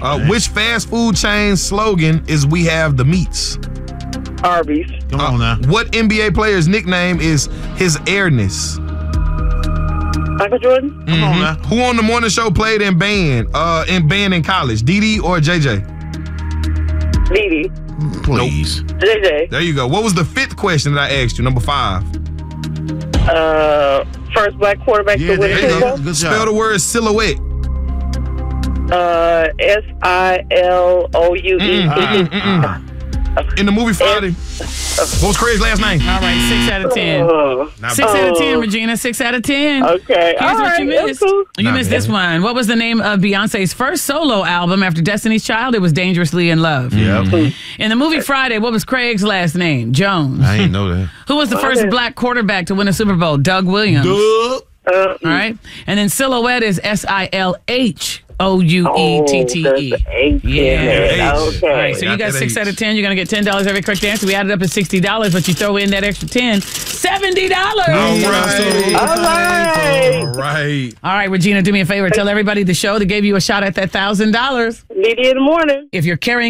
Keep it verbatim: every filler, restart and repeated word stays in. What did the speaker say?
Uh, which fast food chain slogan is "We have the meats"? Arby's. Come on now. What N B A player's nickname is his airness? Michael Jordan. Come on now. Who on the morning show played in band? Uh, in band in college, Dee Dee or J J? Dee Dee. Please. J J. There you go. What was the fifth question that I asked you? Number five. Uh, first black quarterback Yeah, to win there a you Super go. Bowl. Good Spell job. the word silhouette. Uh, S I L O U E. Uh-uh. In the movie Friday. What was Craig's last name? All right, six out of ten. Oh, Six out of ten, Regina. Six out of ten. okay. Here's All what right. you That's missed. cool. You Not missed bad. this one. What was the name of Beyonce's first solo album after Destiny's Child? It was Dangerously in Love. Yep. In the movie Friday, what was Craig's last name? Jones. I ain't know that. Who was the first black quarterback to win a Super Bowl? Doug Williams. Duh. Uh, All right. And then Silhouette is S I L H O U E T T E. Oh, there's H in Yeah. there. H. Okay. All right, so you Got got that six H. out of ten. You're going to get ten dollars every correct answer. We added up at sixty dollars, but you throw in that extra ten, seventy dollars. All right. All right. All right. All right, Regina, do me a favor. Tell everybody the show that gave you a shot at that one thousand dollars. Meet you in the morning. If you're carrying